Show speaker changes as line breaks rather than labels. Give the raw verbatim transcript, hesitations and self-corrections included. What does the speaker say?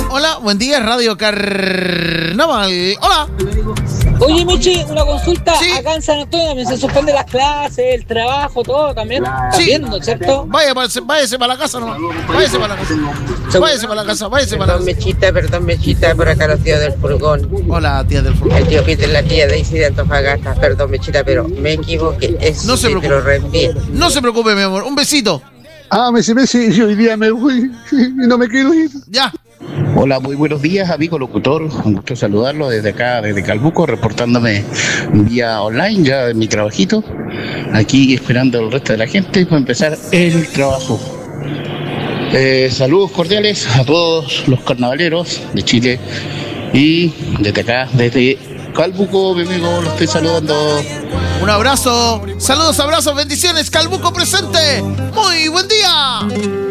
Hola, buen día, Radio Carnaval. Hola.
Oye, Michi, una consulta.
Sí.
Acá en San Antonio también se suspenden las clases, el trabajo, todo también. ¿Estás
Sí.
viendo, cierto?
Vaya, váyase para la casa nomás. Váyase para la casa. Váyase para la casa, váyase para la
Perdón,
casa.
Mechita, perdón, Mechita, por acá los tíos del furgón.
Hola, tía del fútbol.
El tío Peter, la tía Daisy de Antofagasta. Perdón, Mechita, pero me equivoqué. Eso
No se
sí, te lo
preocupe.
reenvié.
No se preocupe, mi amor. Un besito.
Ah, Messi, Messi, yo hoy día me voy y no me quiero ir.
Ya.
Hola, muy buenos días, amigo locutor. Un gusto saludarlo desde acá, desde Calbuco, reportándome vía online ya de mi trabajito. Aquí esperando el resto de la gente para empezar el trabajo. Eh, saludos cordiales a todos los carnavaleros de Chile y desde acá, desde Calbuco, mi amigo, lo estoy saludando.
Un abrazo. Saludos, abrazos, bendiciones. Calbuco presente. Muy buen día.